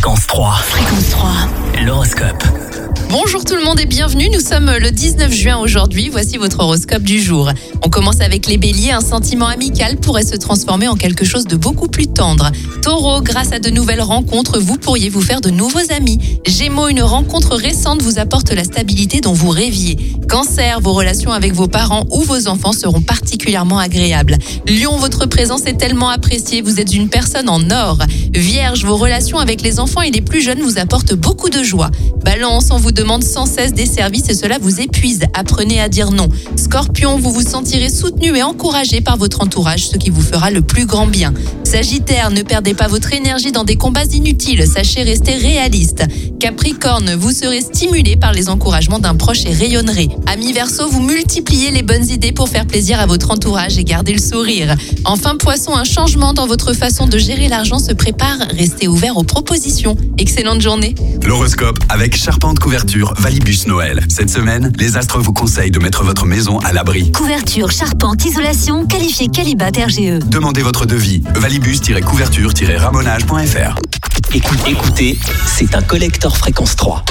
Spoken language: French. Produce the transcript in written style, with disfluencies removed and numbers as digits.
Fréquence 3. Fréquence 3. L'horoscope. Bonjour tout le monde et bienvenue, nous sommes le 19 juin aujourd'hui, voici votre horoscope du jour. On commence avec les béliers, un sentiment amical pourrait se transformer en quelque chose de beaucoup plus tendre. Taureau, grâce à de nouvelles rencontres, vous pourriez vous faire de nouveaux amis. Gémeaux, une rencontre récente vous apporte la stabilité dont vous rêviez. Cancer, vos relations avec vos parents ou vos enfants seront particulièrement agréables. Lion, votre présence est tellement appréciée, vous êtes une personne en or. Vierge, vos relations avec les enfants et les plus jeunes vous apportent beaucoup de joie. Balance, on vous demande sans cesse des services et cela vous épuise. Apprenez à dire non. Scorpion, vous vous sentirez soutenu et encouragé par votre entourage, ce qui vous fera le plus grand bien. Sagittaire, ne perdez pas votre énergie dans des combats inutiles, sachez rester réaliste. Capricorne, vous serez stimulé par les encouragements d'un proche et rayonnerez. Amis Verseau, vous multipliez les bonnes idées pour faire plaisir à votre entourage et garder le sourire. Enfin Poisson, un changement dans votre façon de gérer l'argent se prépare, restez ouvert aux propositions. Excellente journée. L'horoscope avec Charpente Couverture Valibus Noël. Cette semaine, les astres vous conseillent de mettre votre maison à l'abri. Couverture, charpente, isolation, qualifié Qualibat RGE. Demandez votre devis. Valibus-couverture-ramonage.fr. Écoutez, c'est un collector Fréquence 3.